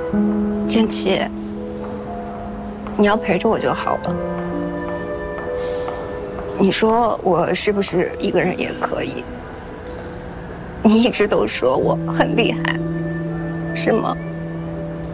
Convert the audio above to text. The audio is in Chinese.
建奇，你要陪着我就好了。你说我是不是一个人也可以？你一直都说我很厉害，是吗？